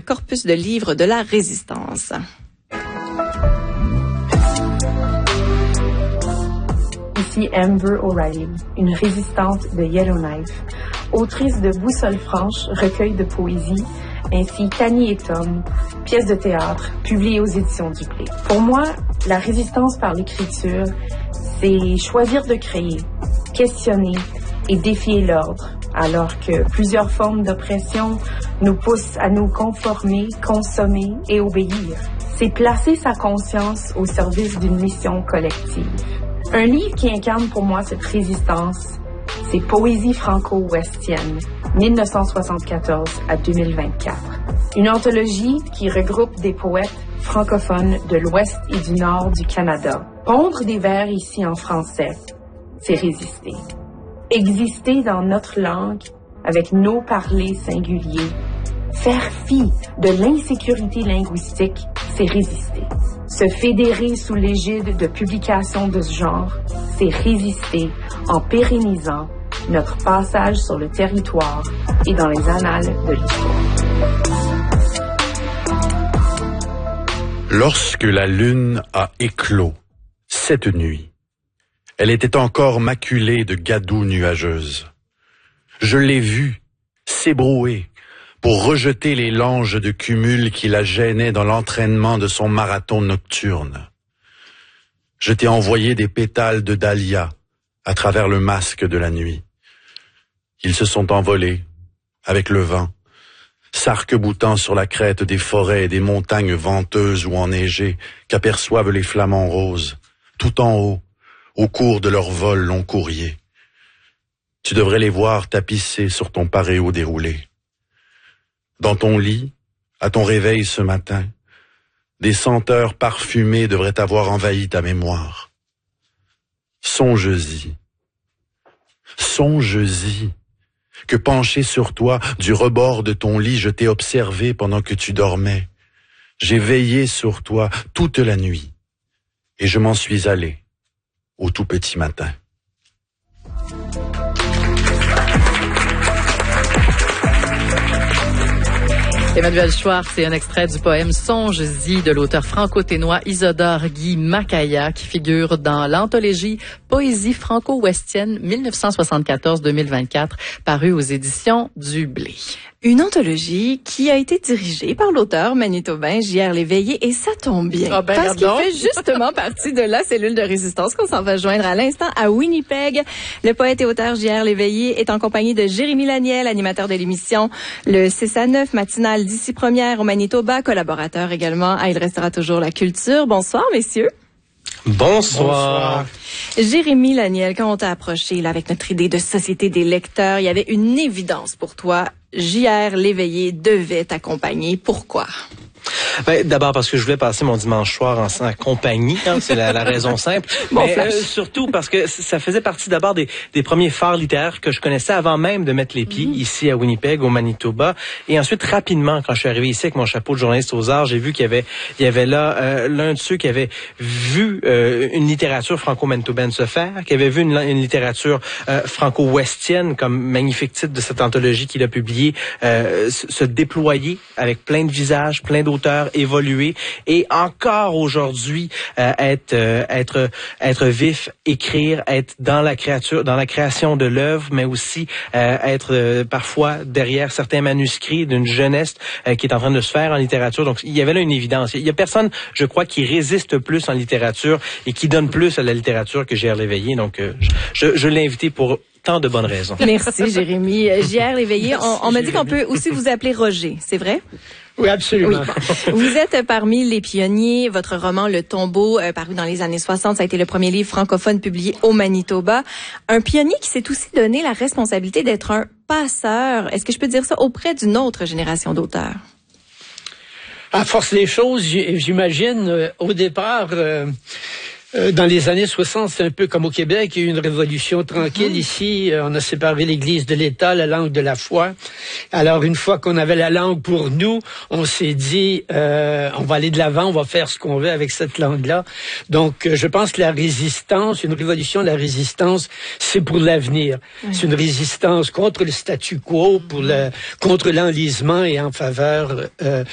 corpus de livres de la Résistance. Ici Amber O'Reilly, une résistante de Yellowknife, autrice de Boussole franche, recueil de poésie, ainsi qu'Annie et Tom, pièce de théâtre, publiée aux éditions Duplé. Pour moi, la résistance par l'écriture, c'est choisir de créer, questionner et défier l'ordre, alors que plusieurs formes d'oppression nous poussent à nous conformer, consommer et obéir. C'est placer sa conscience au service d'une mission collective. Un livre qui incarne pour moi cette résistance, c'est Poésie franco-ouestienne, 1974 à 2024. Une anthologie qui regroupe des poètes francophones de l'Ouest et du Nord du Canada. Pondre des vers ici en français, c'est résister. Exister dans notre langue, avec nos parlers singuliers. Faire fi de l'insécurité linguistique, c'est résister. Se fédérer sous l'égide de publications de ce genre, c'est résister en pérennisant notre passage sur le territoire et dans les annales de l'histoire. Lorsque la lune a éclos, cette nuit, elle était encore maculée de gadous nuageuses. Je l'ai vue s'ébrouer pour rejeter les langes de cumul qui la gênaient dans l'entraînement de son marathon nocturne. Je t'ai envoyé des pétales de dahlia à travers le masque de la nuit. Ils se sont envolés, avec le vent, s'arc-boutant sur la crête des forêts et des montagnes venteuses ou enneigées qu'aperçoivent les flamants roses, tout en haut, au cours de leur vol long courrier. Tu devrais les voir tapissés sur ton paréo déroulé. Dans ton lit, à ton réveil ce matin, des senteurs parfumées devraient avoir envahi ta mémoire. Songe-y. Songe-y que penché sur toi, du rebord de ton lit, je t'ai observé pendant que tu dormais. J'ai veillé sur toi toute la nuit et je m'en suis allé au tout petit matin. Emmanuel Schwartz, c'est un extrait du poème Songe-y de l'auteur franco-ténois Isidore Guy Macaya qui figure dans l'anthologie Poésie franco-ouestienne 1974-2024 parue aux éditions Dublé. Une anthologie qui a été dirigée par l'auteur manitobain J.R. Léveillé, et ça tombe bien, parce qu'il fait justement partie de la cellule de résistance qu'on s'en va joindre à l'instant à Winnipeg. Le poète et auteur J.R. Léveillé est en compagnie de Jérémy Laniel, animateur de l'émission Le 6 à 9 matinale d'ici première au Manitoba, collaborateur également à Il restera toujours la culture. Bonsoir, messieurs. Bonsoir. Jérémy Laniel, quand on t'a approché là, avec notre idée de société des lecteurs, il y avait une évidence pour toi. J.R. Léveillé devait t'accompagner. Pourquoi? Ben, d'abord parce que je voulais passer mon dimanche soir en sa compagnie, hein, c'est la raison simple. Bon, mais surtout parce que ça faisait partie d'abord des premiers phares littéraires que je connaissais avant même de mettre les pieds ici à Winnipeg, au Manitoba. Et ensuite, rapidement, quand je suis arrivé ici avec mon chapeau de journaliste aux arts, j'ai vu qu'il y avait là l'un de ceux qui avait vu une littérature franco-manitobaine se faire, qui avait vu une littérature franco-ouestienne, comme magnifique titre de cette anthologie qu'il a publiée, se déployer avec plein de visages, plein d'auteurs, évoluer et encore aujourd'hui être vif, écrire, être dans la création de l'œuvre, mais aussi être parfois derrière certains manuscrits d'une jeunesse qui est en train de se faire en littérature. Donc il y avait là une évidence. Il y a personne, je crois, qui résiste plus en littérature et qui donne plus à la littérature que J.R. Léveillé. Donc je l'ai invité pour tant de bonnes raisons. Merci Jérémy. J.R. Léveillé, on m'a dit qu'on peut aussi vous appeler Roger, c'est vrai? Oui, absolument. Oui. Vous êtes parmi les pionniers. Votre roman Le Tombeau, paru dans les années 60, ça a été le premier livre francophone publié au Manitoba. Un pionnier qui s'est aussi donné la responsabilité d'être un passeur, est-ce que je peux dire ça, auprès d'une autre génération d'auteurs? À force des choses, j'imagine, au départ... dans les années 60, c'est un peu comme au Québec, il y a eu une révolution tranquille. Ici, on a séparé l'Église de l'État, la langue de la foi. Alors, une fois qu'on avait la langue pour nous, on s'est dit, on va aller de l'avant, on va faire ce qu'on veut avec cette langue-là. Donc, je pense que la résistance, une révolution de la résistance, c'est pour l'avenir. C'est une résistance contre le statu quo, contre l'enlisement et en faveur